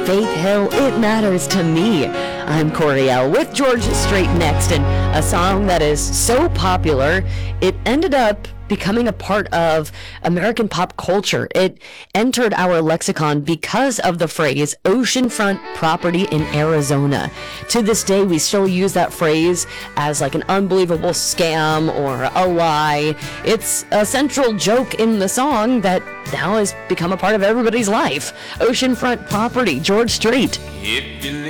Faith Hill, It Matters to Me. I'm Coriel with George Strait next, and a song that is so popular, it ended up becoming a part of American pop culture. It entered our lexicon because of the phrase oceanfront property in Arizona. To this day, we still use that phrase as like an unbelievable scam or a lie. It's a central joke in the song that now has become a part of everybody's life. Oceanfront property, George Strait. If you